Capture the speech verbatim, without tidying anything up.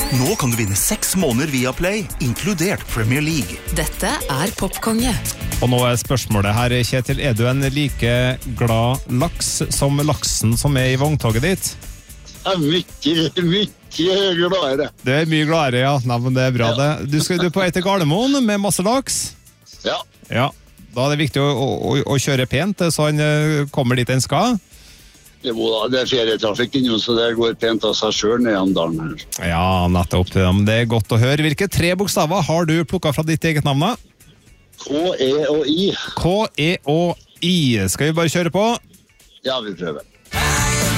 Nå kan du vinne seks måneder via Play, inkludert Premier League. Dette er Popkonge. Og nå er spørsmålet her, Kjetil, er du en like glad laks som laksen som er i vogntoget ditt? Jeg er mye, mye gladere. Det er mye gladere, ja. Nei, men det er bra, ja. det. Du, skal, du er på vei til Gardermoen med masse laks? Ja. Ja. Da er det viktig å, å, å kjøre pent, så han kommer dit en skal. Jo da, det er ferietrafikk innom, så det går pent av seg selv ned om dagen her. Ja, nettopp. Det er godt å høre. Hvilke tre bokstaver har du plukket fra ditt eget navn da? K, E og I. K, E og I. Skal vi bare kjøre på? Ja, vi prøver.